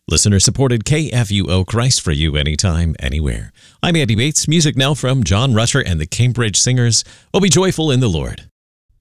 Listener supported KFUO, Christ for you, anytime, anywhere. I'm Andy Bates. Music now from John Rusher and the Cambridge Singers. Oh, be joyful in the Lord.